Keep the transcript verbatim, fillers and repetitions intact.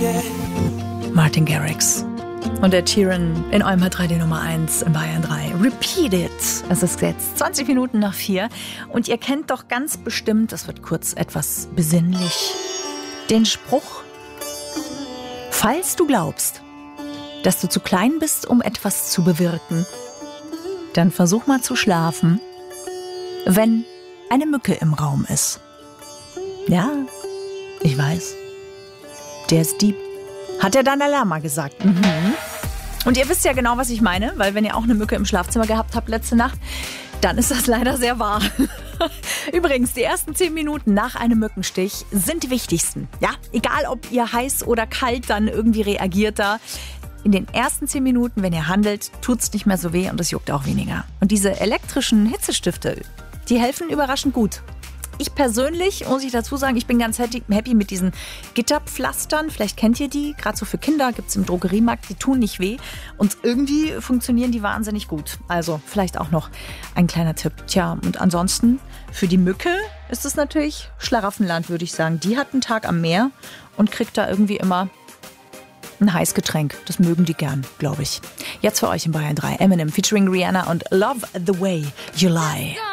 Martin Garrix. Und der Sheeran in eurem drei D Nummer eins in Bayern drei. Repeat it. Es ist jetzt zwanzig Minuten nach vier. Und ihr kennt doch ganz bestimmt, das wird kurz etwas besinnlich, den Spruch: Falls du glaubst, dass du zu klein bist, um etwas zu bewirken, dann versuch mal zu schlafen, wenn eine Mücke im Raum ist. Ja, ich weiß. Der ist deep. Hat der Dalai Lama gesagt. Mhm. Und ihr wisst ja genau, was ich meine, weil wenn ihr auch eine Mücke im Schlafzimmer gehabt habt letzte Nacht, dann ist das leider sehr wahr. Übrigens, die ersten zehn Minuten nach einem Mückenstich sind die wichtigsten. Ja, egal ob ihr heiß oder kalt dann irgendwie reagiert da. In den ersten zehn Minuten, wenn ihr handelt, tut es nicht mehr so weh und es juckt auch weniger. Und diese elektrischen Hitzestifte, die helfen überraschend gut. Ich persönlich, muss ich dazu sagen, ich bin ganz happy mit diesen Gitterpflastern. Vielleicht kennt ihr die, gerade so für Kinder gibt es im Drogeriemarkt, die tun nicht weh. Und irgendwie funktionieren die wahnsinnig gut. Also vielleicht auch noch ein kleiner Tipp. Tja, und ansonsten für die Mücke ist es natürlich Schlaraffenland, würde ich sagen. Die hat einen Tag am Meer und kriegt da irgendwie immer ein Heißgetränk. Das mögen die gern, glaube ich. Jetzt für euch in Bayern drei. Eminem featuring Rihanna und Love the Way You Lie.